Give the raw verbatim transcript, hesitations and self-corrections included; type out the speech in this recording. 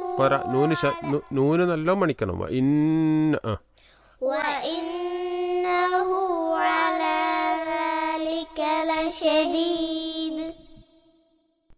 പോരാ, നൂന് ശ- നൂ- നൂന് നല്ലോ മണിക്കണം. വ ഇന്ന ആ وإنه على ذلك لشديد